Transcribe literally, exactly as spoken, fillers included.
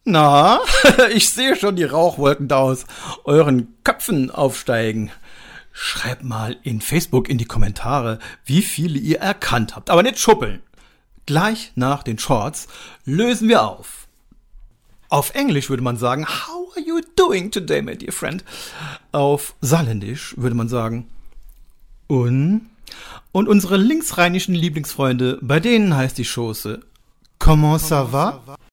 Na, ich sehe schon die Rauchwolken da aus euren Köpfen aufsteigen. Schreibt mal in Facebook in die Kommentare, wie viele ihr erkannt habt. Aber nicht schuppeln. Gleich nach den Shorts lösen wir auf. Auf Englisch würde man sagen, how are you doing today, my dear friend? Auf Saarländisch würde man sagen, un. Und unsere linksrheinischen Lieblingsfreunde, bei denen heißt die Chose, comment ça va?